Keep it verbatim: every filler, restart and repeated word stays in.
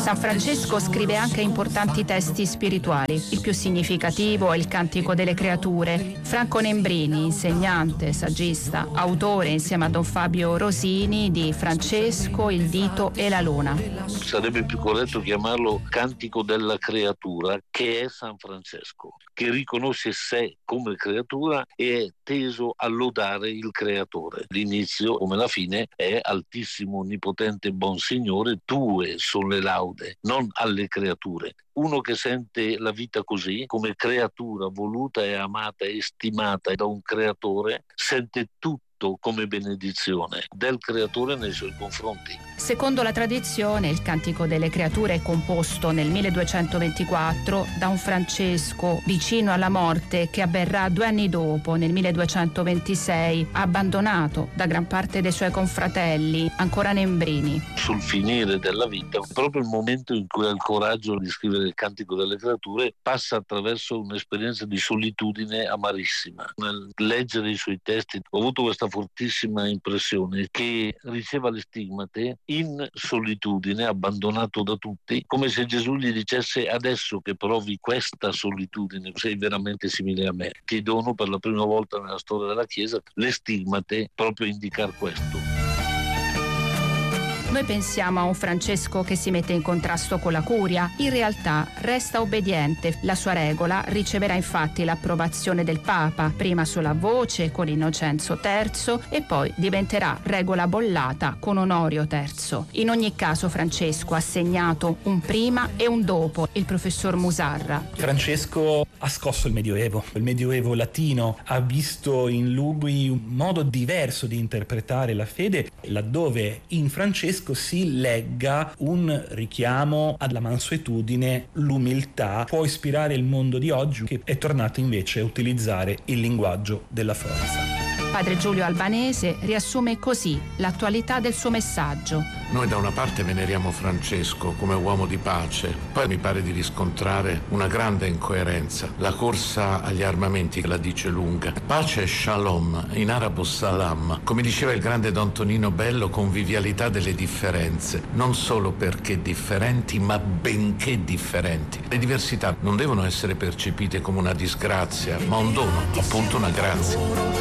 San Francesco scrive anche importanti testi spirituali. Il più significativo è il Cantico delle Creature. Franco Nembrini, insegnante, saggista, autore insieme a Don Fabio Rosini di Francesco, il dito e la luna. Sarebbe più corretto chiamarlo Cantico della Creatura, che è San Francesco, che riconosce sé come creatura e è teso a lodare il creatore. L'inizio come la fine è: Altissimo, onnipotente, buon Signore, tue sono le laude, non alle creature. Uno che sente la vita così, come creatura voluta e amata e stimata da un creatore, sente tutto come benedizione del creatore nei suoi confronti. Secondo la tradizione, il Cantico delle Creature è composto nel milleduecentoventiquattro da un Francesco vicino alla morte che avverrà due anni dopo, nel milleduecentoventisei, abbandonato da gran parte dei suoi confratelli, ancora Nembrini. Sul finire della vita, proprio il momento in cui ha il coraggio di scrivere il Cantico delle Creature, passa attraverso un'esperienza di solitudine amarissima. Nel leggere i suoi testi ho avuto questa fortissima impressione che riceva le stigmate in solitudine, abbandonato da tutti, come se Gesù gli dicesse: adesso che provi questa solitudine sei veramente simile a me. Ti dono per la prima volta nella storia della Chiesa le stigmate proprio a indicare questo. Noi pensiamo a un Francesco che si mette in contrasto con la curia. In realtà resta obbediente. La sua regola riceverà infatti l'approvazione del Papa, prima sola voce con Innocenzo terzo e poi diventerà regola bollata con Onorio terzo. In ogni caso Francesco ha segnato un prima e un dopo. Il professor Musarra. Francesco ha scosso il Medioevo. Il Medioevo latino ha visto in lui un modo diverso di interpretare la fede, laddove in Francesco si legga un richiamo alla mansuetudine, l'umiltà, può ispirare il mondo di oggi che è tornato invece a utilizzare il linguaggio della forza. Padre Giulio Albanese riassume così l'attualità del suo messaggio. Noi da una parte veneriamo Francesco come uomo di pace, poi mi pare di riscontrare una grande incoerenza. La corsa agli armamenti la dice lunga. Pace è shalom, in arabo salam. Come diceva il grande Don Tonino Bello, convivialità delle differenze, non solo perché differenti, ma benché differenti. Le diversità non devono essere percepite come una disgrazia, ma un dono, appunto una grazia.